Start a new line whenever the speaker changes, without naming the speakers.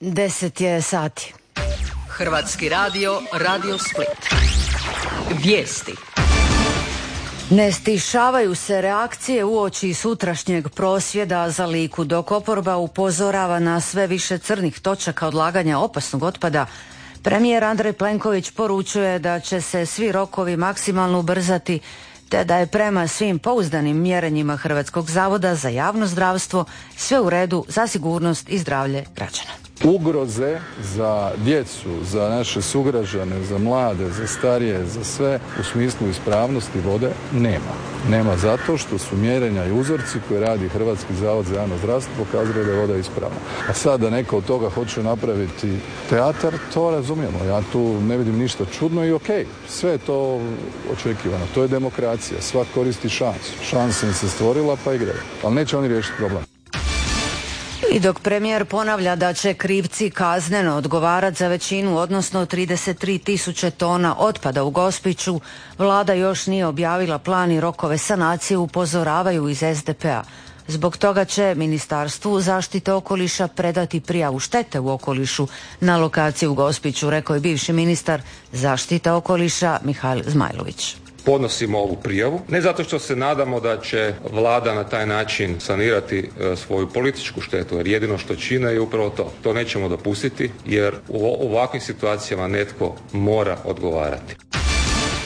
10 je sati.
Hrvatski radio, Radio Split. Vijesti.
Ne stišavaju se reakcije uoči sutrašnjeg prosvjeda za Liku, dok oporba upozorava na sve više crnih točaka odlaganja opasnog otpada. Premijer Andrej Plenković poručuje da će se svi rokovi maksimalno ubrzati, te da je prema svim pouzdanim mjerenjima Hrvatskog zavoda za javno zdravstvo sve u redu za sigurnost i zdravlje građana.
Ugroze za djecu, za naše sugrađane, za mlade, za starije, za sve u smislu ispravnosti vode nema zato što su mjerenja i uzorci koje radi Hrvatski zavod za javno zdravstvo pokazali da je voda ispravna. A sad da neko od toga hoće napraviti teatar, to razumijemo. Ja tu ne vidim ništa čudno i okej. Sve je to očekivano. To je demokracija. Svak koristi šansu. Šansa im se stvorila pa igraju. Ali neće oni riješiti problem.
I dok premijer ponavlja da će krivci kazneno odgovarati za većinu, odnosno 33.000 tona otpada u Gospiću, vlada još nije objavila plan i rokove sanacije, upozoravaju iz SDP-a. Zbog toga će Ministarstvu zaštite okoliša predati prijavu štete u okolišu na lokaciji u Gospiću, rekao je bivši ministar zaštite okoliša Mihail Zmajlović.
Podnosimo ovu prijavu, ne zato što se nadamo da će vlada na taj način sanirati svoju političku štetu, jer jedino što čine je upravo to. To nećemo dopustiti, jer u ovakvim situacijama netko mora odgovarati.